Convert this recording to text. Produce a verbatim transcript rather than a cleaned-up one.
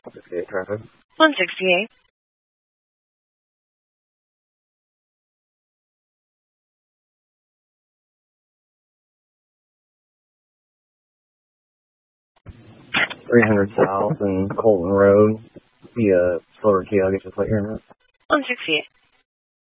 sixty-eight traffic. one sixty-eight. three hundred South and Colton Road via Silver Key. I'll get you a plate here in a minute. one sixty-eight.